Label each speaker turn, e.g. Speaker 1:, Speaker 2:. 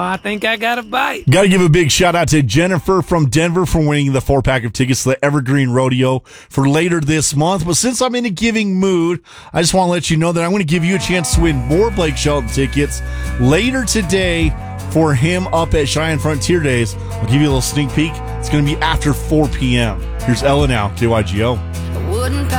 Speaker 1: I think I got a bite.
Speaker 2: Got to give a big shout out to Jennifer from Denver for winning the 4-pack of tickets to the Evergreen Rodeo for later this month. But since I'm in a giving mood, I just want to let you know that I'm going to give you a chance to win more Blake Shelton tickets later today for him up at Cheyenne Frontier Days. I'll give you a little sneak peek. It's going to be after 4 p.m. Here's Ella now, KYGO.